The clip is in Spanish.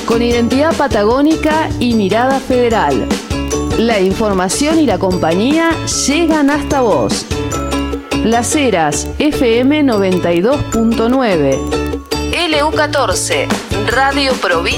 con identidad patagónica y mirada federal. La información y la compañía llegan hasta vos. Las Heras, FM 92.9. LU14, Radio Provincia.